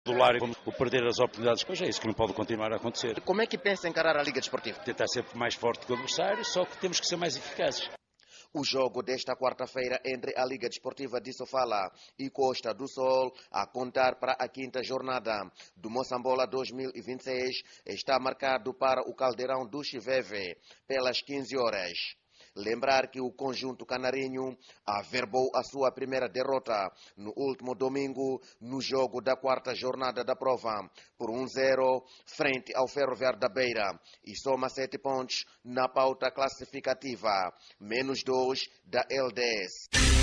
isolar e vamos perder as oportunidades. Pois é isso que não pode continuar a acontecer. Como é que pensa encarar a Liga Desportiva? Tentar ser mais forte que o adversário, só que temos que ser mais eficazes. O jogo desta quarta-feira entre a Liga Desportiva de Sofala e Costa do Sol, a contar para a quinta jornada do Moçambola 2026, está marcado para o Caldeirão do Chiveve, pelas 15 horas. Lembrar que o conjunto canarinho averbou a sua primeira derrota no último domingo no jogo da quarta jornada da prova, por 1-0 frente ao Ferroviário da Beira, e soma 7 pontos na pauta classificativa, -2 da LDS.